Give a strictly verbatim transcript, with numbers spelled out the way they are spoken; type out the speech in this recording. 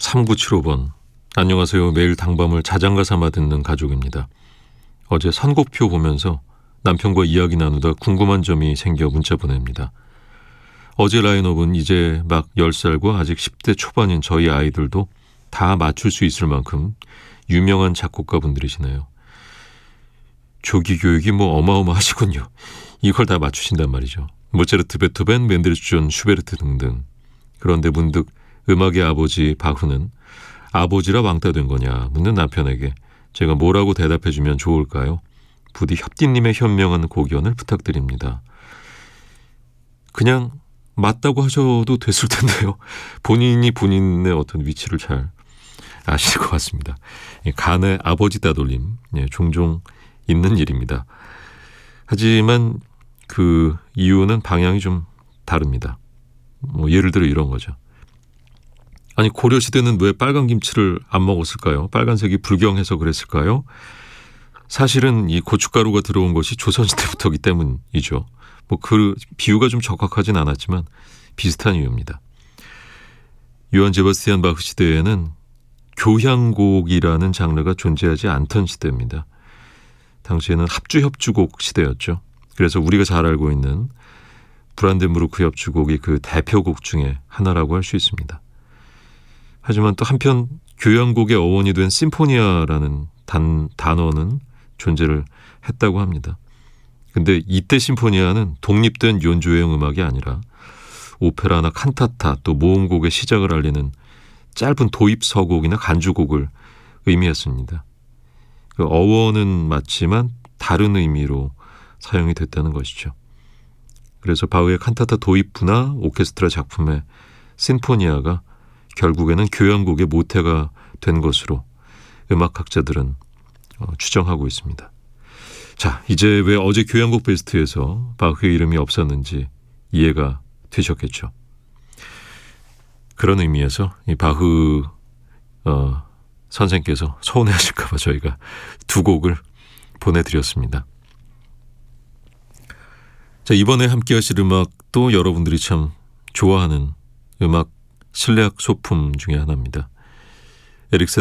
삼구칠오 번. 안녕하세요. 매일 당밤을 자장가 삼아 듣는 가족입니다. 어제 선곡표 보면서 남편과 이야기 나누다 궁금한 점이 생겨 문자 보냅니다. 어제 라인업은 이제 막 열 살과 아직 십 대 초반인 저희 아이들도 다 맞출 수 있을 만큼 유명한 작곡가분들이시네요. 조기 교육이 뭐 어마어마하시군요. 이걸 다 맞추신단 말이죠. 모차르트, 베토벤, 멘델스존, 슈베르트 등등. 그런데 문득 음악의 아버지 바흐는 아버지라 왕따 된 거냐 묻는 남편에게 제가 뭐라고 대답해주면 좋을까요? 부디 협디님의 현명한 고견을 부탁드립니다. 그냥 맞다고 하셔도 됐을 텐데요. 본인이 본인의 어떤 위치를 잘 아실 것 같습니다. 간의 아버지 따돌림, 예, 종종 있는 일입니다. 하지만 그 이유는 방향이 좀 다릅니다. 뭐 예를 들어 이런 거죠. 아니 고려시대는 왜 빨간 김치를 안 먹었을까요? 빨간색이 불경해서 그랬을까요? 사실은 이 고춧가루가 들어온 것이 조선시대부터기 때문이죠. 뭐 그 비유가 좀 적확하진 않았지만 비슷한 이유입니다. 요한 제바스티안 바흐 시대에는 교향곡이라는 장르가 존재하지 않던 시대입니다. 당시에는 합주협주곡 시대였죠. 그래서 우리가 잘 알고 있는 브란덴부르크 협주곡이 그 대표곡 중에 하나라고 할 수 있습니다. 하지만 또 한편 교향곡의 어원이 된 심포니아라는 단, 단어는 존재를 했다고 합니다. 근데 이때 심포니아는 독립된 연주회용 음악이 아니라 오페라나 칸타타 또 모음곡의 시작을 알리는 짧은 도입서곡이나 간주곡을 의미했습니다. 그 어원은 맞지만 다른 의미로 사용이 됐다는 것이죠. 그래서 바흐의 칸타타 도입부나 오케스트라 작품의 심포니아가 결국에는 교향곡의 모태가 된 것으로 음악학자들은 어, 추정하고 있습니다. 자, 이제 왜 어제 교향곡 베스트에서 바흐의 이름이 없었는지 이해가 되셨겠죠. 그런 의미에서 이 바흐 어, 선생께서 서운해하실까 봐 저희가 두 곡을 보내드렸습니다. 자, 이번에 함께 하실 음악도 여러분들이 참 좋아하는 음악 실내악 소품 중에 하나입니다. 에릭